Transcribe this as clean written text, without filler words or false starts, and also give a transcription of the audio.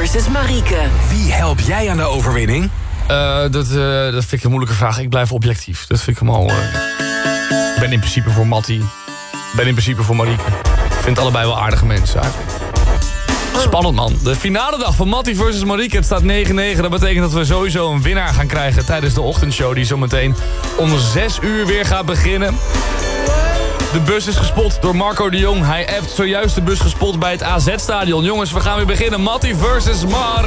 versus Marieke. Wie help jij aan de overwinning? Dat vind ik een moeilijke vraag. Ik blijf objectief. Dat vind ik hem al... Ik ben in principe voor Mattie. Ik ben in principe voor Marieke. Ik vind allebei wel aardige mensen eigenlijk. Spannend, man. De finale dag van Mattie versus Marieke. Het staat 9-9. Dat betekent dat we sowieso een winnaar gaan krijgen tijdens de ochtendshow die zometeen om 6 uur weer gaat beginnen. De bus is gespot door Marco de Jong. Hij appt zojuist de bus gespot bij het AZ-stadion. Jongens, we gaan weer beginnen. Mattie versus Marieke.